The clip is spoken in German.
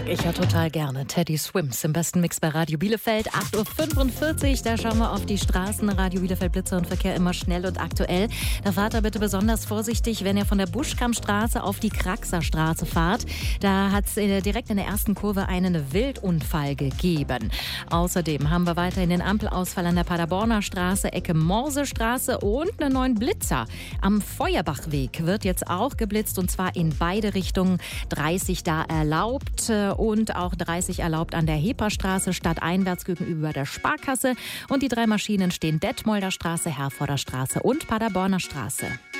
Mag ich ja total gerne. Teddy Swims im besten Mix bei Radio Bielefeld. 8.45 Uhr, da schauen wir auf die Straßen. Radio Bielefeld, Blitzer und Verkehr immer schnell und aktuell. Da fahrt ihr bitte besonders vorsichtig, wenn ihr von der Buschkammstraße auf die Kraxerstraße fahrt. Da hat es direkt in der ersten Kurve einen Wildunfall gegeben. Außerdem haben wir weiterhin den Ampelausfall an der Paderborner Straße, Ecke Morsestraße und einen neuen Blitzer. Am Feuerbachweg wird jetzt auch geblitzt und zwar in beide Richtungen. 30 da erlaubt und auch 30 erlaubt an der Heperstraße stadteinwärts gegenüber der Sparkasse. Und die 3 Maschinen stehen Detmolder Straße, Herforder Straße und Paderborner Straße.